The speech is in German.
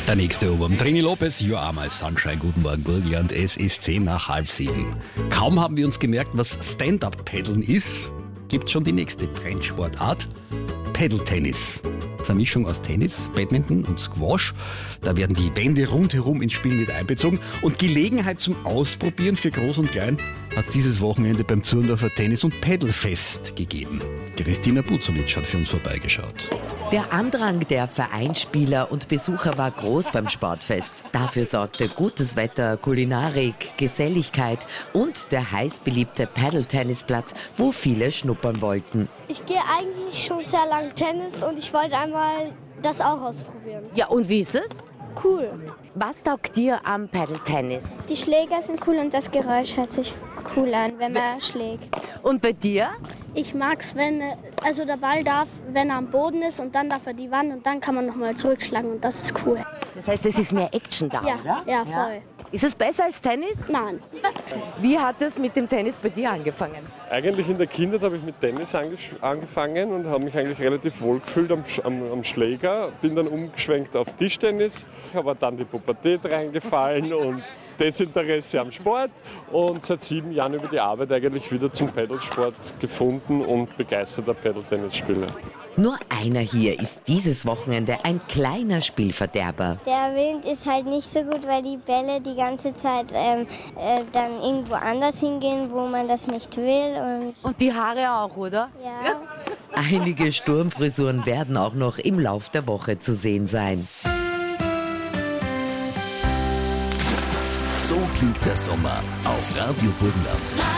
Der nächste Oberm. Trini Lopez, You Are My Sunshine. Guten Morgen, Burgenland. Es ist 6:10. Kaum haben wir uns gemerkt, was Stand-Up-Paddeln ist, gibt schon die nächste Trendsportart. Paddle-Tennis. Das ist eine Mischung aus Tennis, Badminton und Squash. Da werden die Bände rundherum ins Spiel mit einbezogen. Und Gelegenheit zum Ausprobieren für Groß und Klein hat es dieses Wochenende beim Zurndorfer Tennis- und Paddlefest gegeben. Christina Bucolic hat für uns vorbeigeschaut. Der Andrang der Vereinsspieler und Besucher war groß beim Sportfest. Dafür sorgte gutes Wetter, Kulinarik, Geselligkeit und der heiß beliebte Paddle-Tennisplatz, wo viele schnuppern wollten. Ich gehe eigentlich schon sehr lang Tennis und ich wollte einmal das auch ausprobieren. Ja, und wie ist es? Cool. Was taugt dir am Paddle-Tennis? Die Schläger sind cool und das Geräusch hört sich cool an, wenn man schlägt. Und bei dir? Ich mag es, wenn der Ball darf, wenn er am Boden ist und dann darf er die Wand und dann kann man nochmal zurückschlagen und das ist cool. Das heißt, es ist mehr Action da, Ja, oder? ja, voll. Ist es besser als Tennis? Nein. Wie hat es mit dem Tennis bei dir angefangen? Eigentlich in der Kindheit habe ich mit Tennis angefangen und habe mich eigentlich relativ wohl gefühlt am Schläger. Bin dann umgeschwenkt auf Tischtennis, aber dann die Pubertät reingefallen und Desinteresse am Sport und seit 7 Jahren über die Arbeit eigentlich wieder zum Paddlesport gefunden und begeisterter Paddle-Tennisspieler. Nur einer hier ist dieses Wochenende ein kleiner Spielverderber. Der Wind ist halt nicht so gut, weil die Bälle die ganze Zeit dann irgendwo anders hingehen, wo man das nicht will. Und die Haare auch, oder? Ja. Einige Sturmfrisuren werden auch noch im Lauf der Woche zu sehen sein. So klingt der Sommer auf Radio Burgenland.